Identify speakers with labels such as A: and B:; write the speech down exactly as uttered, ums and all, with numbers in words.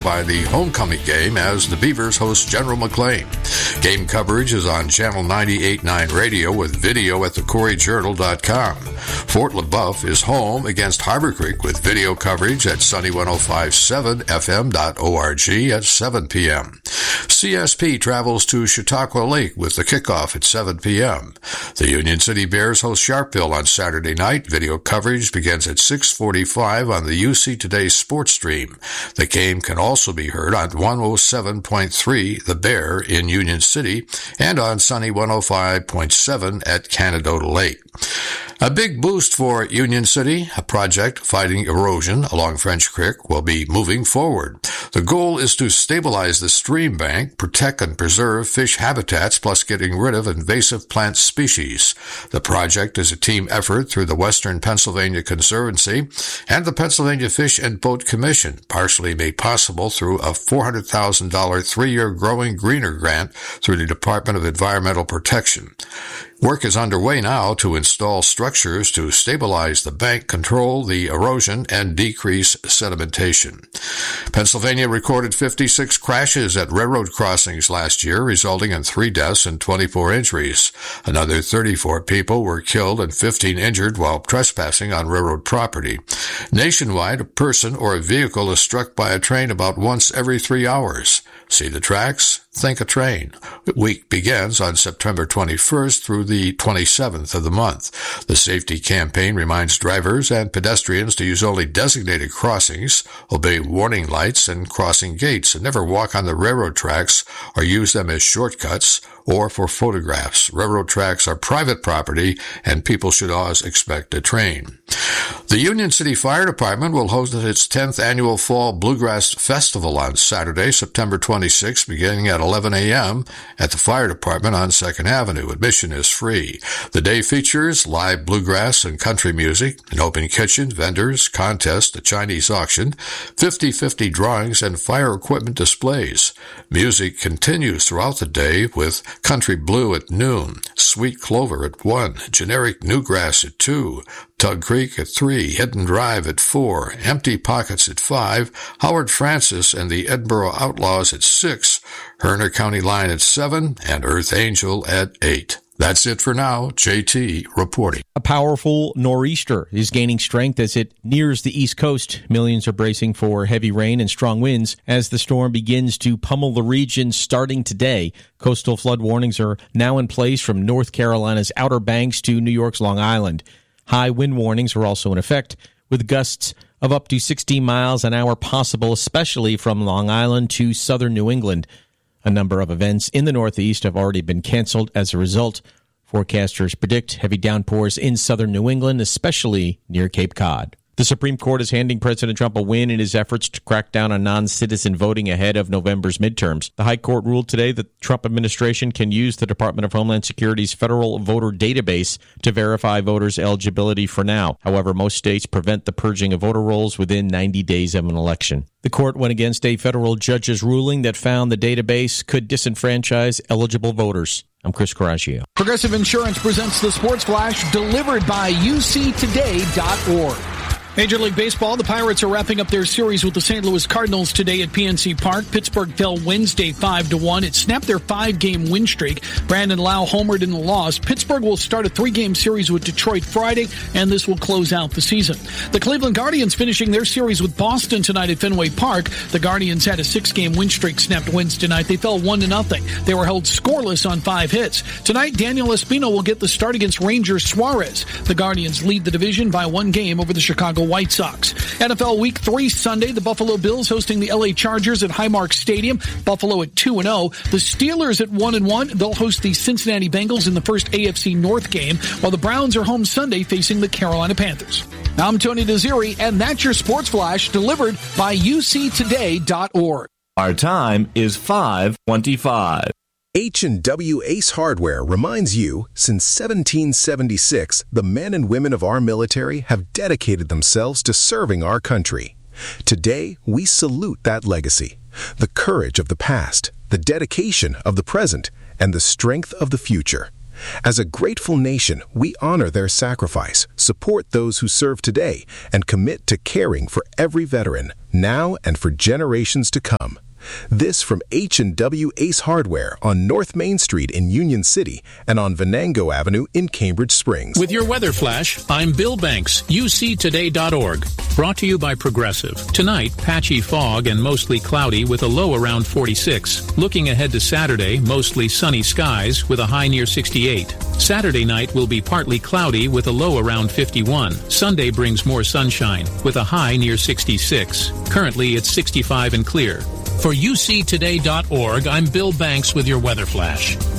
A: by the homecoming game as the Beavers host General McLean. Game coverage is on Channel ninety-eight point nine radio with video at the Corey Journal dot com. Fort LaBeouf is home against Harbor Creek with video coverage at Sunny one oh five point seven F M dot org at seven p.m. C S P travels to Chautauqua Lake with the kickoff at seven p.m. The Union City Bears host Sharpeville on Saturday night. Video coverage begins at six forty-five on the U C Today Sports Stream. The game can also be heard on one oh seven point three The Bear in Union City and on Sunny one oh five point seven at Canadota Lake. A big boost for Union City, a project fighting erosion along French Creek, will be moving forward. The goal is to stabilize the stream bank, protect and preserve fish habitats, plus getting rid of invasive plant species. The project is a team effort through the Western Pennsylvania Conservancy and the Pennsylvania Fish and Boat Commission, partially made possible through a four hundred thousand dollars three-year Growing Greener grant through the Department of Environmental Protection. Work is underway now to install structures to stabilize the bank, control the erosion, and decrease sedimentation. Pennsylvania recorded fifty-six crashes at railroad crossings last year, resulting in three deaths and twenty-four injuries. Another thirty-four people were killed and fifteen injured while trespassing on railroad property. Nationwide, a person or a vehicle is struck by a train about once every three hours. See the tracks? Think a train. The week begins on September twenty-first through the twenty-seventh of the month. The safety campaign reminds drivers and pedestrians to use only designated crossings, obey warning lights and crossing gates, and never walk on the railroad tracks or use them as shortcuts or for photographs. Railroad tracks are private property, and people should always expect a train. The Union City Fire Department will host its tenth annual Fall Bluegrass Festival on Saturday, September twenty-sixth, beginning at eleven a.m. at the Fire Department on second Avenue. Admission is free. The day features live bluegrass and country music, an open kitchen, vendors, contest, a Chinese auction, fifty-fifty drawings, and fire equipment displays. Music continues throughout the day with Country Blue at noon, Sweet Clover at one, Generic Newgrass at two, Tug Creek at three, Hidden Drive at four, Empty Pockets at five, Howard Francis and the Edinburgh Outlaws at six, Herner County Line at seven, and Earth Angel at eight. That's it for now. J T reporting.
B: A powerful nor'easter is gaining strength as it nears the East Coast. Millions are bracing for heavy rain and strong winds as the storm begins to pummel the region starting today. Coastal flood warnings are now in place from North Carolina's Outer Banks to New York's Long Island. High wind warnings are also in effect, with gusts of up to sixty miles an hour possible, especially from Long Island to southern New England. A number of events in the Northeast have already been canceled as a result. Forecasters predict heavy downpours in southern New England, especially near Cape Cod. The Supreme Court is handing President Trump a win in his efforts to crack down on non-citizen voting ahead of November's midterms. The High Court ruled today that the Trump administration can use the Department of Homeland Security's federal voter database to verify voters' eligibility for now. However, most states prevent the purging of voter rolls within ninety days of an election. The court went against a federal judge's ruling that found the database could disenfranchise eligible voters. I'm Chris Coraggio.
C: Progressive Insurance presents the Sports Flash, delivered by U C today dot org. Major League Baseball, the Pirates are wrapping up their series with the Saint Louis Cardinals today at P N C Park. Pittsburgh fell Wednesday five to one. It snapped their five-game win streak. Brandon Lau homered in the loss. Pittsburgh will start a three-game series with Detroit Friday, and this will close out the season. The Cleveland Guardians finishing their series with Boston tonight at Fenway Park. The Guardians had a six-game win streak snapped Wednesday night. They fell one to nothing. They were held scoreless on five hits. Tonight, Daniel Espino will get the start against Ranger Suarez. The Guardians lead the division by one game over the Chicago White Sox. N F L Week three Sunday, the Buffalo Bills hosting the L A Chargers at Highmark Stadium. Buffalo at two and oh. The Steelers at one and one. They'll host the Cincinnati Bengals in the first A F C North game, while the Browns are home Sunday facing the Carolina Panthers. I'm Tony Desiri, and that's your Sports Flash, delivered by U C today dot org.
D: Our time is five twenty-five.
E: H and W Ace Hardware reminds you, since seventeen seventy-six, the men and women of our military have dedicated themselves to serving our country. Today, we salute that legacy, the courage of the past, the dedication of the present, and the strength of the future. As a grateful nation, we honor their sacrifice, support those who serve today, and commit to caring for every veteran. now and for generations to come. This from H and W Ace Hardware on North Main Street in Union City and on Venango Avenue in Cambridge Springs.
C: With your weather flash, I'm Bill Banks, U C today dot org. Brought to you by Progressive. Tonight, patchy fog and mostly cloudy with a low around forty-six. Looking ahead to Saturday, mostly sunny skies with a high near sixty-eight. Saturday night will be partly cloudy with a low around fifty-one. Sunday brings more sunshine with a high near sixty-six. Currently, it's sixty-five and clear. For U C today dot org, I'm Bill Banks with your weather flash.